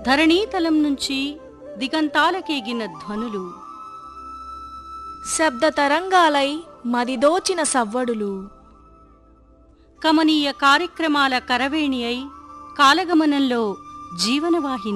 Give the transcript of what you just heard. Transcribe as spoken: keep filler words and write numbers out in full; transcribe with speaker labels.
Speaker 1: ధరణీతలం నుంచి దిగంతాలకేగిన ధ్వనులు,
Speaker 2: శబ్ద తరంగాలై మదిదోచిన సవ్వడులు,
Speaker 1: కమనీయ కార్యక్రమాల కరవేణి అయి కాలగమనంలో జీవనవాహిని.